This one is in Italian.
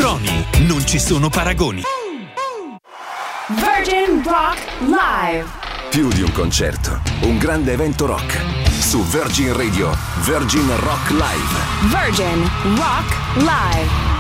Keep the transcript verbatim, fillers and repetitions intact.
Negroni, non ci sono paragoni. Virgin Rock Live. Più di un concerto, un grande evento rock. Su Virgin Radio, Virgin Rock Live. Virgin Rock Live.